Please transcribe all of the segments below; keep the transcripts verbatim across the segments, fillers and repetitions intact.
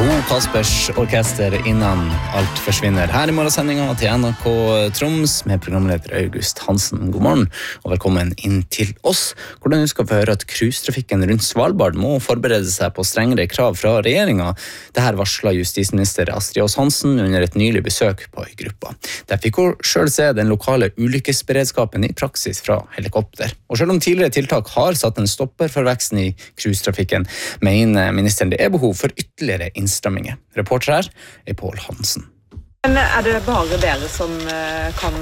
To Kaspers orkester innan alt forsvinner. Her i morgensendingen til N R K Troms med programleder August Hansen. God morgen og velkommen inn til oss. Hvordan du skal få høre at cruisetrafikken rundt Svalbard må forberede seg på strengere krav fra regjeringen. Dette varslet justisminister Astrid Aas Hansen under et nylig besøk på øygruppa. Der fikk hun selv se den lokale ulykkesberedskapen i praksis fra helikopter. Og selv om tidligere tiltak har satt en stopper for veksten i cruisetrafikken, mener ministeren det er behov for ytterligere innstramminger. Reporter her er Pål Hansen. Men er det bare dere som kan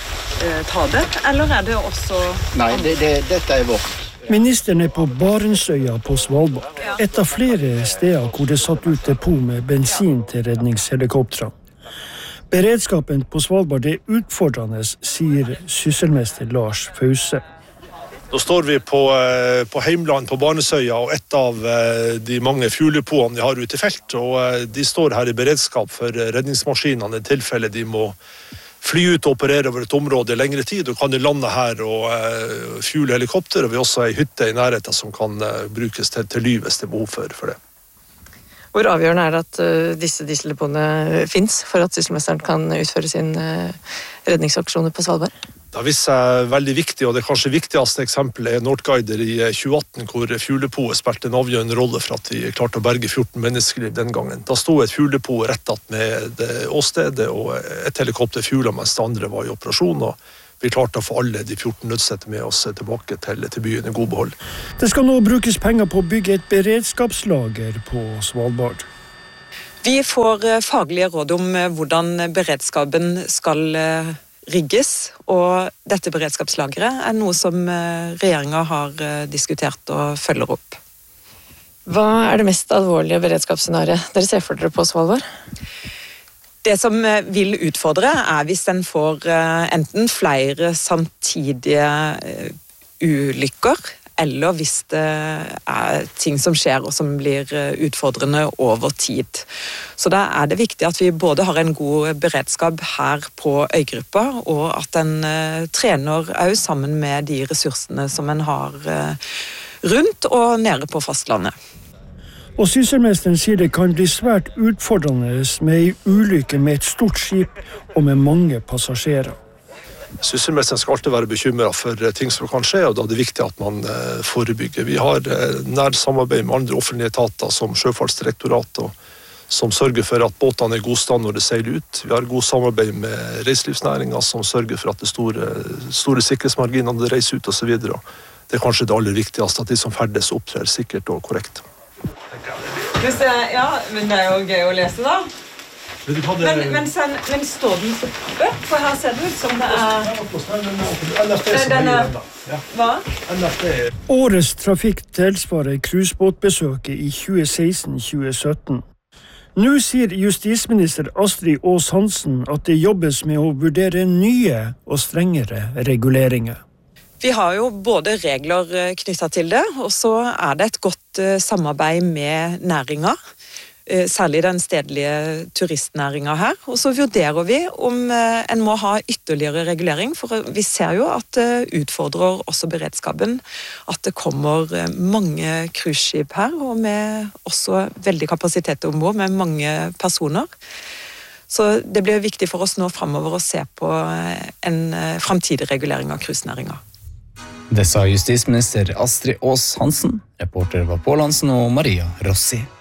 ta det, eller er det også... Nei, det, det, dette er vårt. Ministeren er på Barentsøya på Svalbard. Et av flere steder hvor det er satt ut depot med bensin til redningshelikoptrene. Beredskapen på Svalbard er utfordrende, sier sysselmester Lars Fause. Nå står vi på, på Heimland på Barentsøya, og et av de mange fugldepoene de har ute i felt, og de står her i beredskap for redningsmaskinene i tilfelle de må fly ut og operere over et område i lengre tid, og kan de lande her og fugle helikopter, og vi også har en hytte i nærheten som kan brukes til, til ly hvis det er behov for, for det. Hvor avgjørende er det at uh, disse dieseldepoene finnes for at sysselmesteren kan utføre sin uh, redningsaksjoner på Svalbard? Det har vist seg veldig viktig, og det kanskje viktigste eksempelet er Northguider i tjue atten, hvor fugldepotet spilte en avgjørende rolle for at de klarte å berge fjorten menneskeliv den gangen. Da stod et fugldepo rettet med det åstedet, og et helikopter fuglet mens det andre var i operasjon, og vi klarte å få alle de fjorten nødstedte med oss tilbake til, til byen i god behold. Det skal nå brukes penger på å bygge et beredskapslager på Svalbard. Vi får faglige råd om hvordan beredskapen skal rigges, og dette beredskapslageret er noe som regjeringen har diskutert og følger opp. Hva er det mest alvorlige beredskapsscenariet dere ser for dere på Svalbard? Det som vil utfordre er hvis den får enten flere samtidige ulykker, eller hvis det er ting som skjer og som blir utfordrende over tid. Så da er det viktig at vi både har en god beredskap her på øygruppa, og at den trener også sammen med de ressursene som en har rundt og nede på fastlandet. Og sysselmesteren sier det kan bli svært utfordrende med en ulykke med et stort skip og med mange passasjerer. Sysselmesteren skal alltid være bekymret for ting som kan skje, og da er det viktig at man forebygger. Vi har nær samarbeid med andre offentlige etater som Sjøfartsdirektoratet, som sørger for at båtene er i god stand når det seiler ut. Vi har god samarbeid med reiselivsnæringen som sørger for at det store, store sikkerhetsmarginene når det reiser ut og så videre. Det er kanskje det aller viktigste, at de som ferdes opptrer sikkert og korrekt. Ja, men det er jo gøy å lese da. Men, men, sen, men står den oppe? For her ser det ut som det er... Den er... Hva? Årets trafikk tilsvarer cruisebåtbesøket i tjue seksten til tjue sytten. Nå sier justisminister Astrid Aas Hansen at det jobbes med å vurdere nye og strengere reguleringer. Vi har jo både regler knyttet til det, og så er det et godt samarbeid med næringen, særlig den stedlige turistnæringen her. Og så vurderer vi om en må ha ytterligere regulering, for vi ser jo at det utfordrer også beredskapen, at det kommer mange cruiseskip her, og med også veldig kapasitet ombord, med mange personer. Så det blir viktig for oss nå fremover å se på en fremtidig regulering av cruisenæringen. Det sa justisminister Astrid Aas Hansen. Reporter var Pål Hansen og Maria Rossi.